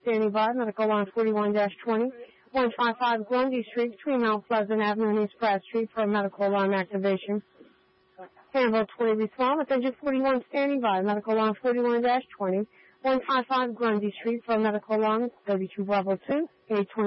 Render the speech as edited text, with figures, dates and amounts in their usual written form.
standing by, medical line 41-20, 155 Grundy Street between Mount Pleasant Avenue and East Pratt Street for a medical alarm activation. Hanville 20 respond with engine 41 standing by, medical line 41-20, 155 Grundy Street for a medical alarm, 32 Bravo 2, 820.